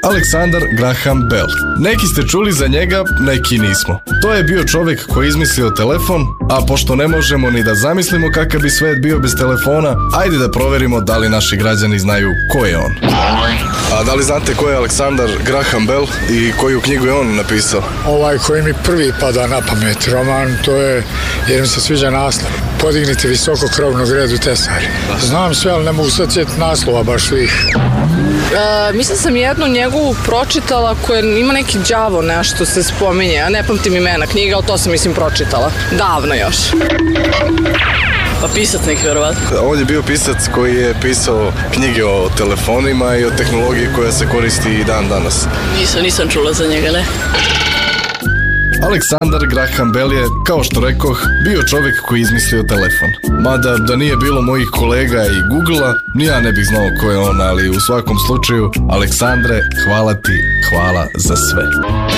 Alexander Graham Bell. Neki ste čuli za njega, neki nismo. To je bio čovjek koji je izmislio telefon, a pošto ne možemo ni da zamislimo kakav bi svijet bio bez telefona, ajde da provjerimo da li naši građani znaju ko je on. A da li znate ko je Alexander Graham Bell i koju knjigu je on napisao? Ovaj koji mi prvi pada na pamet, roman, to je, jer mi se sviđa naslov. Podignite visoko krovnog redu tesari. Znam sve, ali ne mogu sad sjetiti naslova baš svih. Mislim sam jednu njegovu pročitala koja ima neki đavo nešto se spominje, a ne pamtim imena knjiga, ali to sam mislim pročitala. Davno još. Pa pisac neki vjerovatno. On je bio pisac koji je pisao knjige o telefonima i o tehnologiji koja se koristi i dan danas. Nisam čula za njega, ne. Alexander Graham Bell je, kao što rekoh, bio čovjek koji je izmislio telefon. Mada da nije bilo mojih kolega i Googlea, ni ja ne bih znao ko je on, ali u svakom slučaju, Aleksandre, hvala ti, hvala za sve.